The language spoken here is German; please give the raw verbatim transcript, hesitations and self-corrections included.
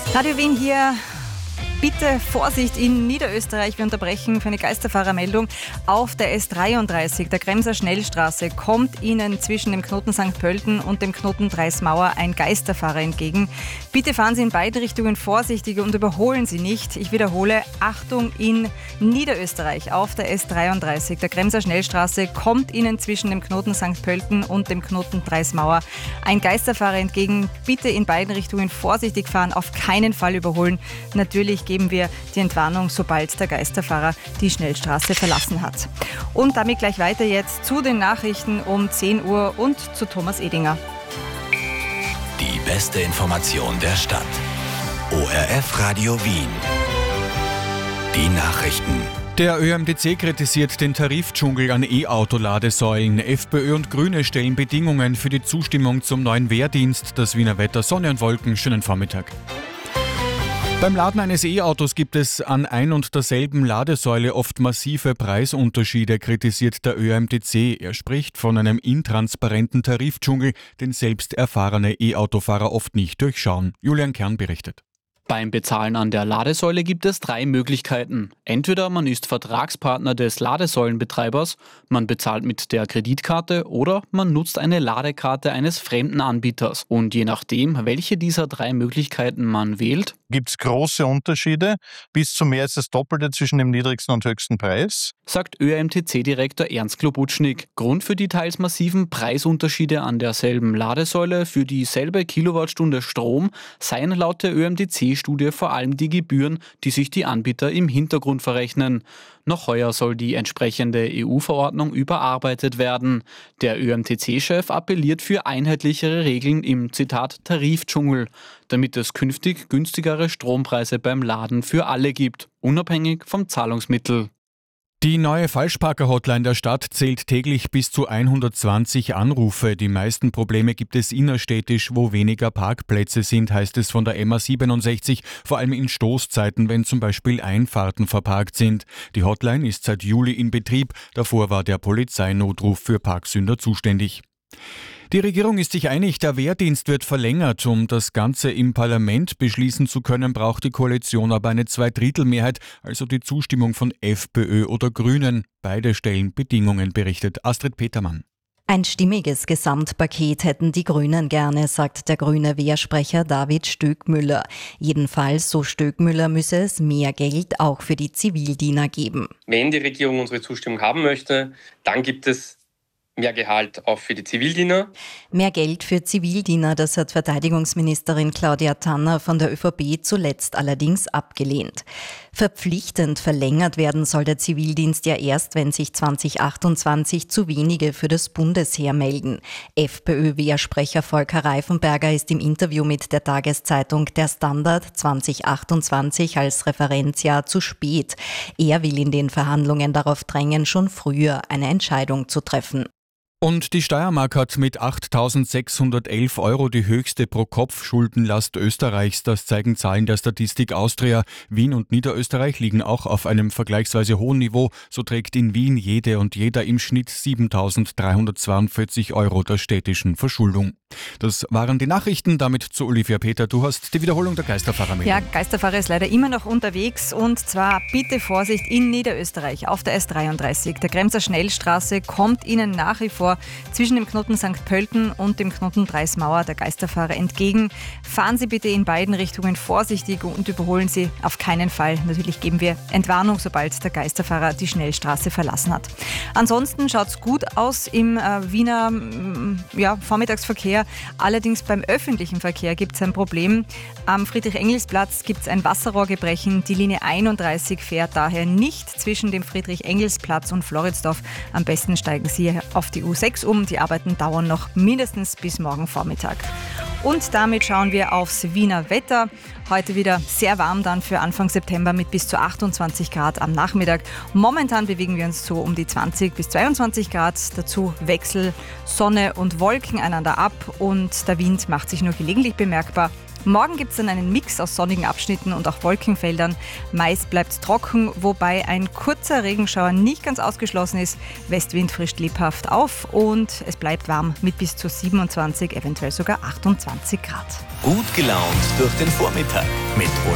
Radio Wien hier. Bitte Vorsicht in Niederösterreich. Wir unterbrechen für eine Geisterfahrermeldung auf der S dreiunddreißig, der Kremser Schnellstraße. Kommt Ihnen zwischen dem Knoten Sankt Pölten und dem Knoten Dreismauer ein Geisterfahrer entgegen. Bitte fahren Sie in beide Richtungen vorsichtig und überholen Sie nicht. Ich wiederhole, Achtung in Niederösterreich auf der S dreiunddreißig, der Kremser Schnellstraße. Kommt Ihnen zwischen dem Knoten Sankt Pölten und dem Knoten Dreismauer ein Geisterfahrer entgegen. Bitte in beiden Richtungen vorsichtig fahren, auf keinen Fall überholen. Natürlich geben wir die Entwarnung, sobald der Geisterfahrer die Schnellstraße verlassen hat. Und damit gleich weiter jetzt zu den Nachrichten um zehn Uhr und zu Thomas Edinger. Die beste Information der Stadt. O R F Radio Wien. Die Nachrichten. Der Ö M T C kritisiert den Tarifdschungel an E-Auto-Ladesäulen. FPÖ und Grüne stellen Bedingungen für die Zustimmung zum neuen Wehrdienst. Das Wiener Wetter, Sonne und Wolken. Schönen Vormittag. Beim Laden eines E-Autos gibt es an ein und derselben Ladesäule oft massive Preisunterschiede, kritisiert der Ö M T C. Er spricht von einem intransparenten Tarifdschungel, den selbst erfahrene E-Autofahrer oft nicht durchschauen. Julian Kern berichtet. Beim Bezahlen an der Ladesäule gibt es drei Möglichkeiten. Entweder man ist Vertragspartner des Ladesäulenbetreibers, man bezahlt mit der Kreditkarte oder man nutzt eine Ladekarte eines fremden Anbieters. Und je nachdem, welche dieser drei Möglichkeiten man wählt, gibt es große Unterschiede, bis zu mehr als das Doppelte zwischen dem niedrigsten und höchsten Preis, sagt Ö M T C-Direktor Ernst Klobutschnig. Grund für die teils massiven Preisunterschiede an derselben Ladesäule für dieselbe Kilowattstunde Strom seien laut der Ö M T C-Studie vor allem die Gebühren, die sich die Anbieter im Hintergrund verrechnen. Noch heuer soll die entsprechende E U-Verordnung überarbeitet werden. Der Ö M T C-Chef appelliert für einheitlichere Regeln im, Zitat, Tarifdschungel, damit es künftig günstigere Strompreise beim Laden für alle gibt, unabhängig vom Zahlungsmittel. Die neue Falschparker-Hotline der Stadt zählt täglich bis zu hundertzwanzig Anrufe. Die meisten Probleme gibt es innerstädtisch, wo weniger Parkplätze sind, heißt es von der M A siebenundsechzig, vor allem in Stoßzeiten, wenn zum Beispiel Einfahrten verparkt sind. Die Hotline ist seit Juli in Betrieb, davor war der Polizeinotruf für Parksünder zuständig. Die Regierung ist sich einig, der Wehrdienst wird verlängert. Um das Ganze im Parlament beschließen zu können, braucht die Koalition aber eine Zweidrittelmehrheit, also die Zustimmung von FPÖ oder Grünen. Beide stellen Bedingungen, berichtet Astrid Petermann. Ein stimmiges Gesamtpaket hätten die Grünen gerne, sagt der grüne Wehrsprecher David Stöckmüller. Jedenfalls, so Stöckmüller, müsse es mehr Geld auch für die Zivildiener geben. Wenn die Regierung unsere Zustimmung haben möchte, dann gibt es mehr Gehalt auch für die Zivildiener. Mehr Geld für Zivildiener, das hat Verteidigungsministerin Claudia Tanner von der ÖVP zuletzt allerdings abgelehnt. Verpflichtend verlängert werden soll der Zivildienst ja erst, wenn sich zwanzig achtundzwanzig zu wenige für das Bundesheer melden. FPÖ-Wehrsprecher Volker Reifenberger ist im Interview mit der Tageszeitung Der Standard zwanzig achtundzwanzig als Referenzjahr zu spät. Er will in den Verhandlungen darauf drängen, schon früher eine Entscheidung zu treffen. Und die Steiermark hat mit achttausendsechshundertelf Euro die höchste Pro-Kopf-Schuldenlast Österreichs. Das zeigen Zahlen der Statistik Austria. Wien und Niederösterreich liegen auch auf einem vergleichsweise hohen Niveau. So trägt in Wien jede und jeder im Schnitt siebentausenddreihundertzweiundvierzig Euro der städtischen Verschuldung. Das waren die Nachrichten. Damit zu Olivia Peter. Du hast die Wiederholung der Geisterfahrermeldung. Ja, Geisterfahrer ist leider immer noch unterwegs. Und zwar bitte Vorsicht in Niederösterreich auf der S dreiunddreißig. Der Kremser Schnellstraße kommt Ihnen nach wie vor zwischen dem Knoten Sankt Pölten und dem Knoten Dreismauer der Geisterfahrer entgegen. Fahren Sie bitte in beiden Richtungen vorsichtig und überholen Sie auf keinen Fall. Natürlich geben wir Entwarnung, sobald der Geisterfahrer die Schnellstraße verlassen hat. Ansonsten schaut es gut aus im äh, Wiener ja, Vormittagsverkehr. Allerdings beim öffentlichen Verkehr gibt es ein Problem. Am Friedrich-Engels-Platz gibt es ein Wasserrohrgebrechen. Die Linie einunddreißig fährt daher nicht zwischen dem Friedrich-Engels-Platz und Floridsdorf. Am besten steigen Sie auf die U sechs um. Die Arbeiten dauern noch mindestens bis morgen Vormittag. Und damit schauen wir aufs Wiener Wetter. Heute wieder sehr warm dann für Anfang September mit bis zu achtundzwanzig Grad am Nachmittag. Momentan bewegen wir uns so um die zwanzig bis zweiundzwanzig Grad. Dazu Wechsel Sonne und Wolken einander ab und der Wind macht sich nur gelegentlich bemerkbar. Morgen gibt es dann einen Mix aus sonnigen Abschnitten und auch Wolkenfeldern. Meist bleibt es trocken, wobei ein kurzer Regenschauer nicht ganz ausgeschlossen ist. Westwind frischt lebhaft auf und es bleibt warm mit bis zu siebenundzwanzig, eventuell sogar achtundzwanzig Grad. Gut gelaunt durch den Vormittag mit